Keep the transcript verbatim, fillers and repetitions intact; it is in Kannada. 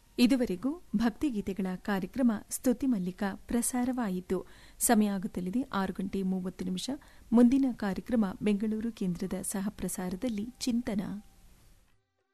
ಇದುವರೆಗೂ ಭಕ್ತಿಗೀತೆಗಳ ಕಾರ್ಯಕ್ರಮ ಸ್ತುತಿ ಮಲ್ಲಿಕ ಪ್ರಸಾರವಾಯಿತು. ಸಮಯ ಆಗುತ್ತಲಿದೆ ಆರು ಗಂಟೆ ಮೂವತ್ತು ನಿಮಿಷ. ಮುಂದಿನ ಕಾರ್ಯಕ್ರಮ ಬೆಂಗಳೂರು ಕೇಂದ್ರದ ಸಹ ಪ್ರಸಾರದಲ್ಲಿ ಚಿಂತನ.